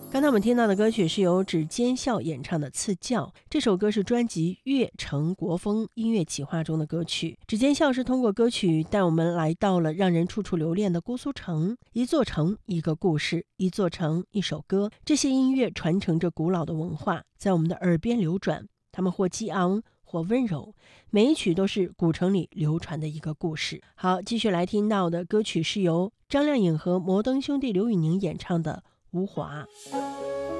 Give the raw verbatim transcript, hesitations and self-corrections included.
刚才我们听到的歌曲是由指尖笑演唱的《赐教》，这首歌是专辑《乐成国风》音乐企划中的歌曲。指尖笑是通过歌曲带我们来到了让人处处留恋的姑苏城，一座城一个故事，一座城一首歌，这些音乐传承着古老的文化，在我们的耳边流转，它们或激昂或温柔，每一曲都是古城里流传的一个故事。好，继续来听到的歌曲是由张靓颖和摩登兄弟刘宇宁演唱的《无华》。